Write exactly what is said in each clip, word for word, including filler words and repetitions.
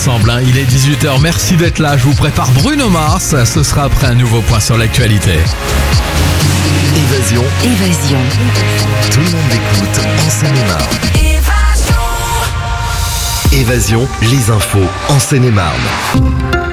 ensemble, hein. Il est dix-huit heures, merci d'être là. Je vous prépare Bruno Mars, ce sera après un nouveau point sur l'actualité. Évasion. Évasion. Tout le monde l'écoute en Seine-et-Marne. Évasion, les infos en Seine-et-Marne.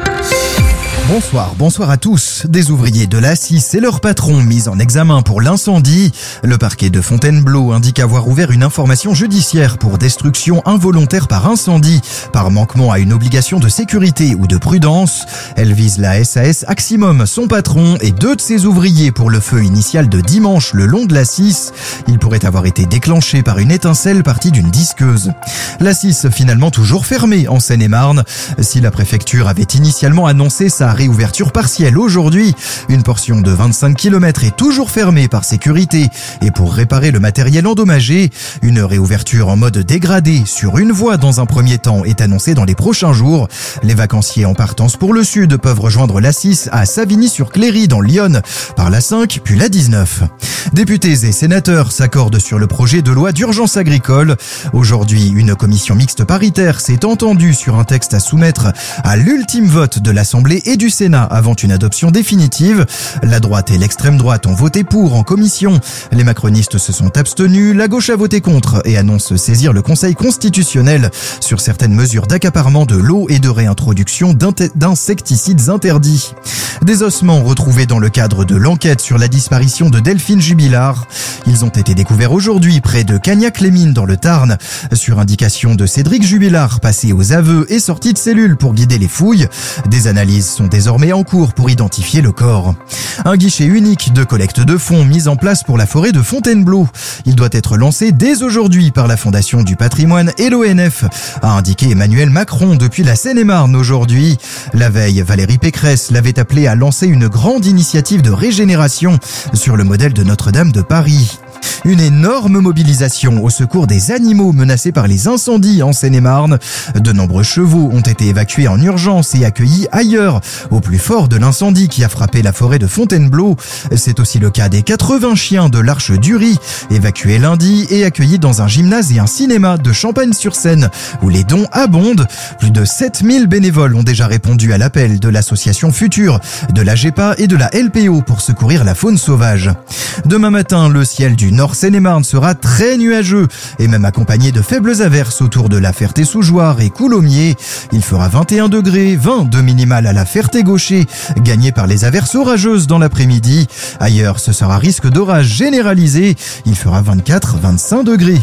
Bonsoir, bonsoir à tous. Des ouvriers de l'A six et leur patron mis en examen pour l'incendie. Le parquet de Fontainebleau indique avoir ouvert une information judiciaire pour destruction involontaire par incendie, par manquement à une obligation de sécurité ou de prudence. Elle vise la S A S Aximum, son patron et deux de ses ouvriers pour le feu initial de dimanche le long de l'A six. Il pourrait avoir été déclenché par une étincelle partie d'une disqueuse. L'A six finalement toujours fermée en Seine-et-Marne. Si la préfecture avait initialement annoncé sa réouverture partielle aujourd'hui, une portion de vingt-cinq kilomètres est toujours fermée par sécurité et pour réparer le matériel endommagé. Une réouverture en mode dégradé sur une voie dans un premier temps est annoncée dans les prochains jours. Les vacanciers en partance pour le sud peuvent rejoindre l'A six à Savigny-sur-Cléry dans l'Yonne par la cinq puis la dix-neuf. Députés et sénateurs s'accordent sur le projet de loi d'urgence agricole. Aujourd'hui, une commission mixte paritaire s'est entendue sur un texte à soumettre à l'ultime vote de l'Assemblée et du Sénat avant une adoption définitive. La droite et l'extrême droite ont voté pour en commission. Les macronistes se sont abstenus, la gauche a voté contre et annonce saisir le Conseil constitutionnel sur certaines mesures d'accaparement de l'eau et de réintroduction d'insecticides interdits. Des ossements retrouvés dans le cadre de l'enquête sur la disparition de Delphine Jubilard. Ils ont été découverts aujourd'hui près de Cagnac-les-Mines dans le Tarn. Sur indication de Cédric Jubilard, passé aux aveux et sorti de cellule pour guider les fouilles. Des analyses sont désormais en cours pour identifier le corps. Un guichet unique de collecte de fonds mis en place pour la forêt de Fontainebleau. Il doit être lancé dès aujourd'hui par la Fondation du patrimoine et l'O N F, a indiqué Emmanuel Macron depuis la Seine-et-Marne aujourd'hui. La veille, Valérie Pécresse l'avait appelé à lancer une grande initiative de régénération sur le modèle de Notre-Dame de Paris. Une énorme mobilisation au secours des animaux menacés par les incendies en Seine-et-Marne. De nombreux chevaux ont été évacués en urgence et accueillis ailleurs, au plus fort de l'incendie qui a frappé la forêt de Fontainebleau. C'est aussi le cas des quatre-vingts chiens de l'Arche du Rhin, évacués lundi et accueillis dans un gymnase et un cinéma de Champagne-sur-Seine, où les dons abondent. Plus de sept mille bénévoles ont déjà répondu à l'appel de l'association Futur, de la G E P A et de la L P O pour secourir la faune sauvage. Demain matin, le ciel du Nord Seine-et-Marne sera très nuageux et même accompagné de faibles averses autour de la Ferté-sous-Jouarre et Coulommiers. Il fera vingt et un degrés, vingt de minimal à la Ferté-Gaucher, gagné par les averses orageuses dans l'après-midi. Ailleurs, ce sera risque d'orage généralisé. Il fera vingt-quatre à vingt-cinq degrés.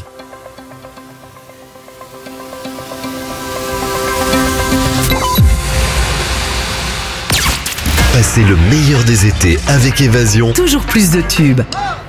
Passez le meilleur des étés avec Évasion. Toujours plus de tubes.